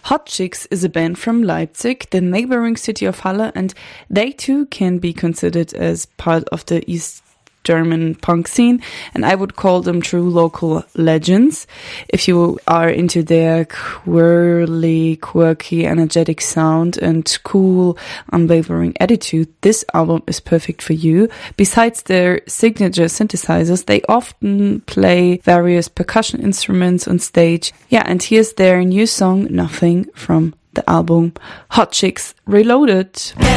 Hot Chicks is a band from Leipzig, the neighboring city of Halle, and they too can be considered as part of the East German punk scene, and I would call them true local legends. If you are into their quirky, energetic sound and cool, unwavering attitude, this album is perfect for you. Besides their signature synthesizers, they often play various percussion instruments on stage. Yeah, and here's their new song, Nothing, from the album Hot Chicks Reloaded.